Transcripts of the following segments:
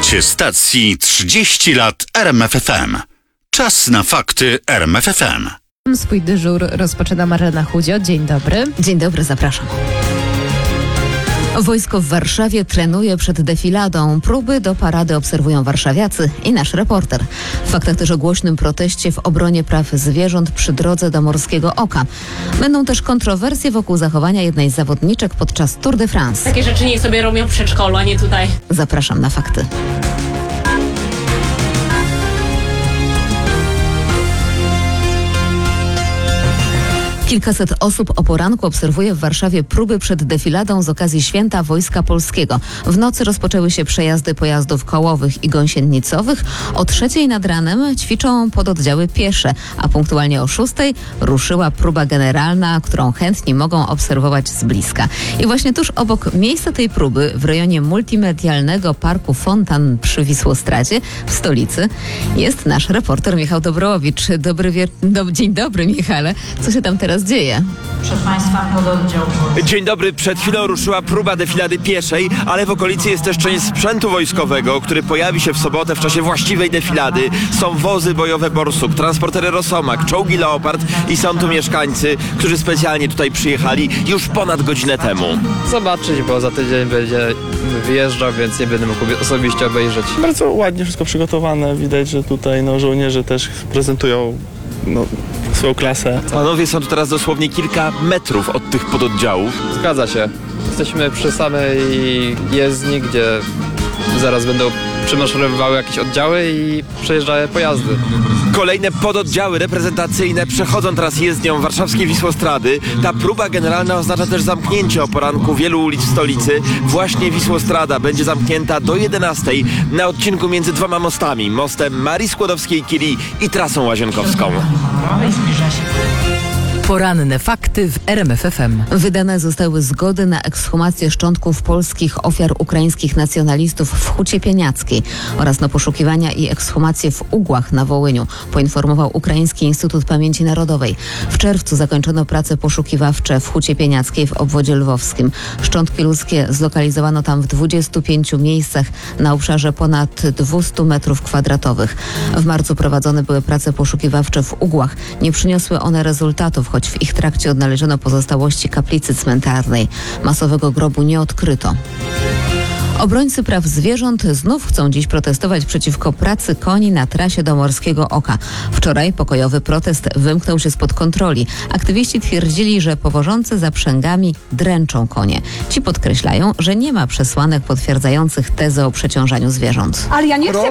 Słuchacie stacji 30 lat RMFFM. Czas na fakty RMFFM. Swój dyżur rozpoczyna Marlena Chudzio. Dzień dobry. Dzień dobry, zapraszam. Wojsko w Warszawie trenuje przed defiladą. Próby do parady obserwują warszawiacy i nasz reporter. W faktach też o głośnym proteście w obronie praw zwierząt przy drodze do Morskiego Oka. Będą też kontrowersje wokół zachowania jednej z zawodniczek podczas Tour de France. Takie rzeczy niech sobie robią w przedszkolu, a nie tutaj. Zapraszam na fakty. Kilkaset osób o poranku obserwuje w Warszawie próby przed defiladą z okazji Święta Wojska Polskiego. W nocy rozpoczęły się przejazdy pojazdów kołowych i gąsienicowych. O 3:00 nad ranem ćwiczą pododdziały piesze, a punktualnie o 6:00 ruszyła próba generalna, którą chętni mogą obserwować z bliska. I właśnie tuż obok miejsca tej próby, w rejonie multimedialnego parku Fontan przy Wisłostradzie w stolicy, jest nasz reporter Michał Dobrołowicz. Dzień dobry, Michale. Co się tam teraz dzieje? Przed Państwa pododdział. Dzień dobry, przed chwilą ruszyła próba defilady pieszej, ale w okolicy jest też część sprzętu wojskowego, który pojawi się w sobotę w czasie właściwej defilady. Są wozy bojowe Borsuk, transportery Rosomak, czołgi Leopard i są tu mieszkańcy, którzy specjalnie tutaj przyjechali już ponad godzinę temu. Zobaczyć, bo za tydzień będzie wyjeżdżał, więc nie będę mógł osobiście obejrzeć. Bardzo ładnie wszystko przygotowane. Widać, że tutaj żołnierze też prezentują swoją klasę. Panowie są tu teraz dosłownie kilka metrów od tych pododdziałów. Zgadza się. Jesteśmy przy samej jezdni, gdzie zaraz będą przemaszerowywały jakieś oddziały i przejeżdżają pojazdy. Kolejne pododdziały reprezentacyjne przechodzą teraz jezdnią warszawskiej Wisłostrady. Ta próba generalna oznacza też zamknięcie o poranku wielu ulic w stolicy. Właśnie Wisłostrada będzie zamknięta do 11:00 na odcinku między dwoma mostami. Mostem Marii Skłodowskiej-Curie i trasą łazienkowską. Poranne fakty w RMFFM. Wydane zostały zgody na ekshumację szczątków polskich ofiar ukraińskich nacjonalistów w Hucie Pieniackiej oraz na poszukiwania i ekshumację w Ugłach na Wołyniu, poinformował Ukraiński Instytut Pamięci Narodowej. W czerwcu zakończono prace poszukiwawcze w Hucie Pieniackiej w obwodzie lwowskim. Szczątki ludzkie zlokalizowano tam w 25 miejscach na obszarze ponad 200 metrów kwadratowych. W marcu prowadzone były prace poszukiwawcze w Ugłach. Nie przyniosły one rezultatów, choć w ich trakcie odnaleziono pozostałości kaplicy cmentarnej. Masowego grobu nie odkryto. Obrońcy praw zwierząt znów chcą dziś protestować przeciwko pracy koni na trasie do Morskiego Oka. Wczoraj pokojowy protest wymknął się spod kontroli. Aktywiści twierdzili, że powożące zaprzęgami dręczą konie. Ci podkreślają, że nie ma przesłanek potwierdzających tezę o przeciążaniu zwierząt. Ale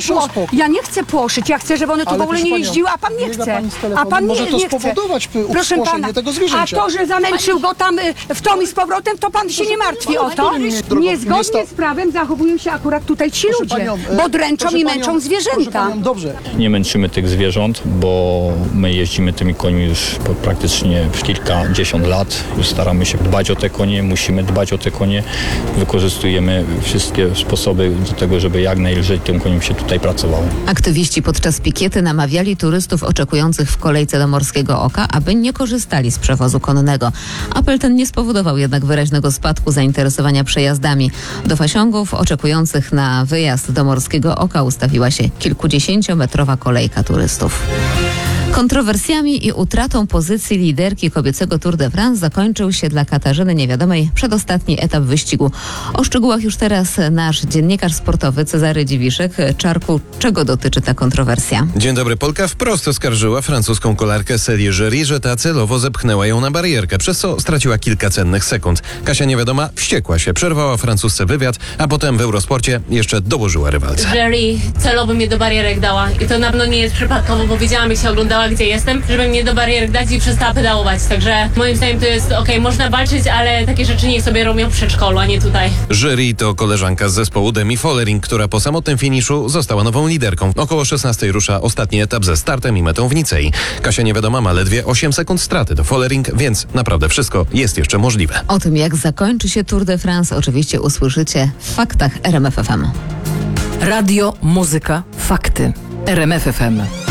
ja nie chcę płoszyć. Ja chcę, żeby one tu w ogóle nie jeździły, a pan nie chce. A pan może to nie chce. spowodować Proszę pana, tego zwierzęcia. a to, że zamęczył go tam w tom i z powrotem, to pan się nie martwi o to? Niezgodnie z prawem zachowują się akurat tutaj ci ludzie, bo dręczą i męczą zwierzęta. Dobrze. Nie męczymy tych zwierząt, bo my jeździmy tymi końmi już praktycznie kilkadziesiąt lat. Już staramy się dbać o te konie, musimy dbać o te konie. Wykorzystujemy wszystkie sposoby do tego, żeby jak najlżej tym koniom się tutaj pracowało. Aktywiści podczas pikiety namawiali turystów oczekujących w kolejce do Morskiego Oka, aby nie korzystali z przewozu konnego. Apel ten nie spowodował jednak wyraźnego spadku zainteresowania przejazdami. Do Fasiągów oczekujących na wyjazd do Morskiego Oka ustawiła się kilkudziesięciometrowa kolejka turystów. Kontrowersjami i utratą pozycji liderki kobiecego Tour de France zakończył się dla Katarzyny Niewiadomej przedostatni etap wyścigu. O szczegółach już teraz nasz dziennikarz sportowy Cezary Dziwiszek. Czarku, czego dotyczy ta kontrowersja? Dzień dobry. Polka wprost oskarżyła francuską kolarkę Célię Jury, że ta celowo zepchnęła ją na barierkę, przez co straciła kilka cennych sekund. Kasia Niewiadoma wściekła się, przerwała francusce wywiad, a potem w Eurosporcie jeszcze dołożyła rywalce. Jury celowo mnie do barierek dała i to na pewno nie jest przypadkowo, bo wiedziałam, jak się oglądała, gdzie jestem, żeby mnie do barierek dać i przestała pedałować. Także moim zdaniem to jest okej, można walczyć, ale takie rzeczy niech sobie robią w przedszkolu, a nie tutaj. Jury to koleżanka z zespołu Demi Follering, która po samotnym finiszu została nową liderką. Około 16:00 rusza ostatni etap ze startem i metą w Nicei. Kasia Niewiadoma ma ledwie 8 sekund straty do Follering, więc naprawdę wszystko jest jeszcze możliwe. O tym, jak zakończy się Tour de France, oczywiście usłyszycie w faktach RMFFM. Radio, muzyka, fakty. RMFFM.